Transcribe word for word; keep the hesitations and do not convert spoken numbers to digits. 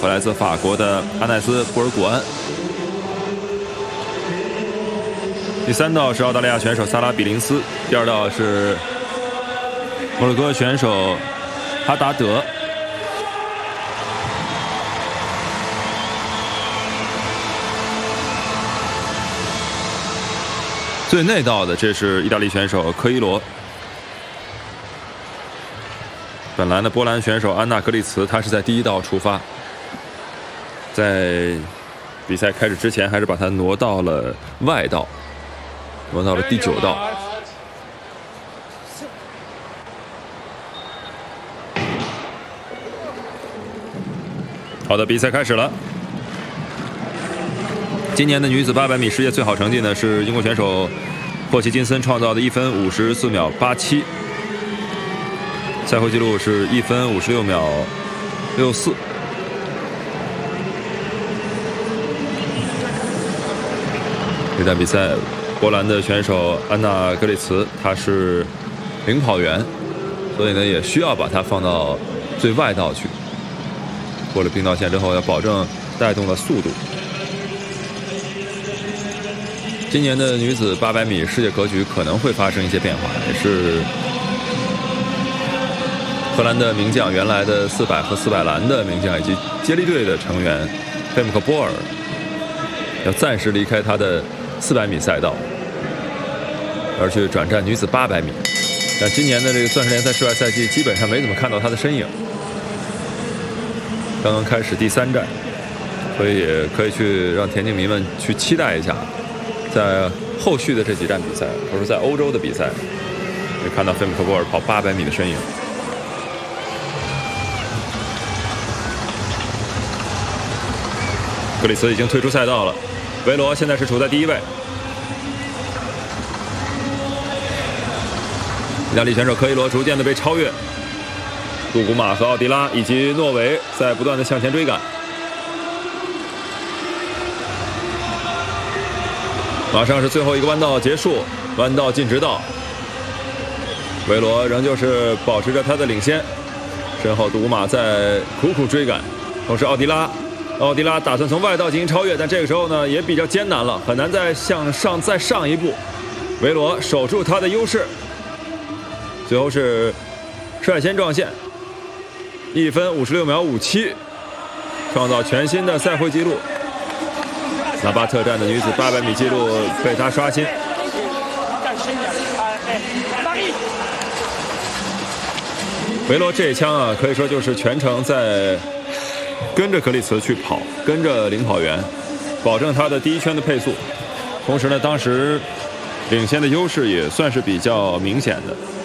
会来自法国的阿奈斯·布尔古安。第三道是澳大利亚选手萨拉·比林斯，第二道是摩洛哥选手哈达德。最内道的，这是意大利选手科伊罗。本来呢，波兰选手安娜格里茨，她是在第一道出发，在比赛开始之前，还是把它挪到了外道，挪到了第九道。好的，比赛开始了。今年的女子八百米世界最好成绩呢，是英国选手霍奇金森创造的一分五十四秒八七，赛后纪录是一分五十六秒六四。这场比赛，波兰的选手安娜格里茨，她是领跑员，所以呢也需要把它放到最外道去。过了冰道线之后，要保证带动了速度。今年的女子八百米世界格局可能会发生一些变化，也是荷兰的名将，原来的四百和四百栏的名将以及接力队的成员费姆克波尔要暂时离开他的四百米赛道，而去转战女子八百米。但今年的这个钻石联赛室外赛季基本上没怎么看到他的身影，刚刚开始第三站，所以也可以去让田径迷们去期待一下。在后续的这几站比赛，或者在欧洲的比赛，会看到费姆克波尔跑八百米的身影。格里茨已经退出赛道了，维罗现在是处在第一位。意大利选手科伊罗逐渐的被超越，杜古马和奥迪拉以及诺维在不断的向前追赶。马上是最后一个弯道结束，弯道进直道，维罗仍旧是保持着他的领先，身后杜古马在苦苦追赶，同时奥迪拉，奥迪拉打算从外道进行超越，但这个时候呢也比较艰难了，很难再向上再上一步。维罗守住他的优势，最后是率先撞线，一分五十六秒五七，创造全新的赛会纪录。拉巴特站的女子八百米纪录被他刷新。维罗这一枪啊，可以说就是全程在跟着格里茨去跑，跟着领跑员，保证他的第一圈的配速。同时呢，当时领先的优势也算是比较明显的。